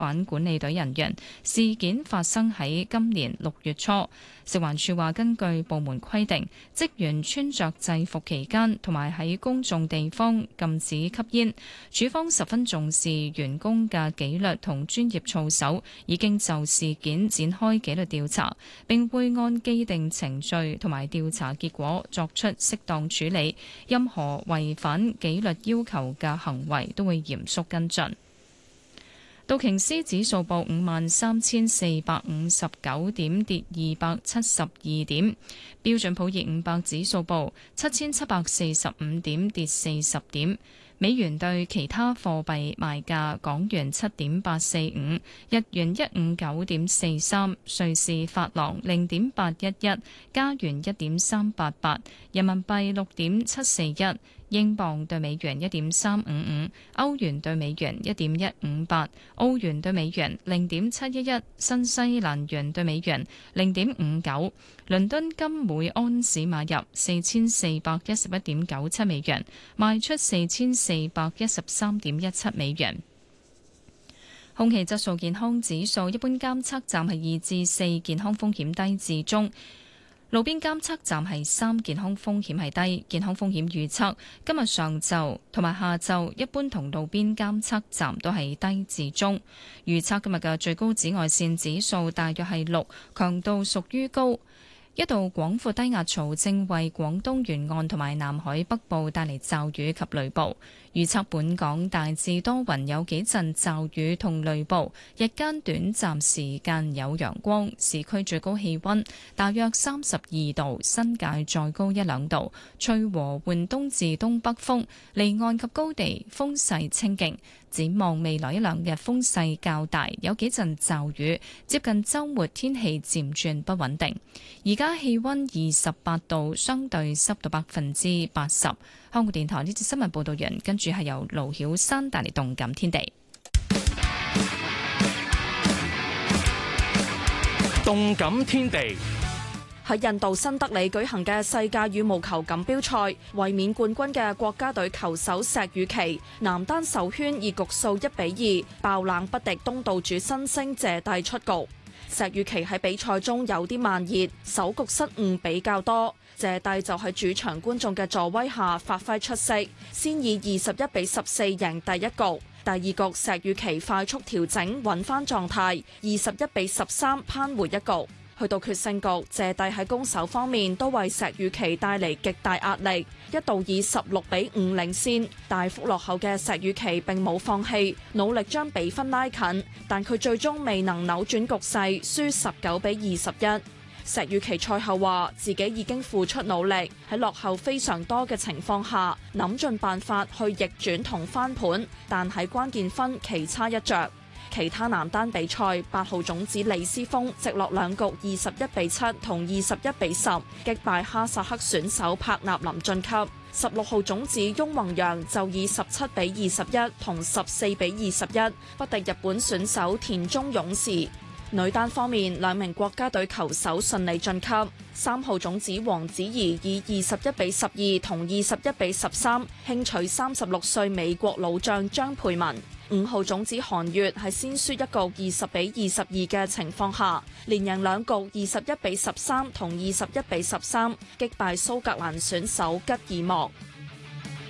玩管理隊人員。事件發生喺今年6月初。食環署話，根據部門規定，職員穿着制服期間同埋喺公眾地方禁止吸煙。署方十分重視員工嘅紀律同專業操守，已經就事件展開紀律調查，並會按既定程序同埋調查結果作出適當處理。任何違反紀律要求嘅行為都會嚴肅跟進。道瓊斯指數報53,459點，跌272點。標準普爾500指數報7,745點，跌40點。美元對其他貨幣賣價：港元7.845，日元159.43，瑞士法郎0.811，加元1.388，人民幣6.741。英鎊對美元1.355，歐元對美元1.158，澳元對美元0.711，新西蘭元對美元0.59。倫敦金每安士買入4411.97美元，賣出4413.17美元。空氣質素健康指數，一般監測站係2至4，健康風險低至中。路邊監測站係3，健康風險係低。健康風險預測今日上晝同埋下晝，一般同路邊監測站都係低至中。預測今日嘅最高紫外線指數大約係6，強度屬於高。一道廣闊低壓槽正為廣東沿岸同埋南海北部帶嚟驟雨及雷暴。預測本港大致多雲，有幾陣驟雨同雷暴，日間短暫時間有陽光。市區最高氣溫大約32度，新界再高1-2度。吹和緩東至東北風，離岸及高地風勢清勁。展望未來1-2日風勢較大，有幾陣驟雨。接近週末天氣漸轉不穩定。而家氣溫28度，相對濕度80%。香港電台呢節新聞報道完，跟住係由盧曉山帶嚟動感天地。 動感天地喺印度新德里舉行嘅世界羽毛球錦標賽，衛冕冠軍嘅國家隊球手石宇奇男單首圈以局數1-2爆冷不敵東道主新星謝帝出局。石宇奇喺比賽中有啲慢熱，首局失誤比較多。謝帝就喺主場觀眾嘅助威下發揮出色，先以21-14贏第一局。第二局石宇奇快速調整，揾返狀態，21-13扳回一局。去到決勝局，謝帝喺攻守方面都為石宇奇帶嚟極大壓力，一度以16-5領先。大幅落後嘅石宇奇並冇放棄，努力將比分拉近，但佢最終未能扭轉局勢，輸19-21。石宇奇賽後話：自己已經付出努力，喺落後非常多嘅情況下，諗盡辦法去逆轉同翻盤，但喺關鍵分棋差一着。其他男單比賽，8號種子李斯峰直落兩局21-7同21-10擊敗哈薩克選手帕納林晉級。16號種子翁宏陽就以17-21同14-21不敵日本選手田中勇士。女單方面，兩名國家隊球手順利晉級。3號種子王子怡以21-12同21-13輕取36歲美國老將張佩文。5號種子韓悅喺先輸一局20-22嘅情況下，連贏兩局21-13同21-13擊敗蘇格蘭選手吉爾莫。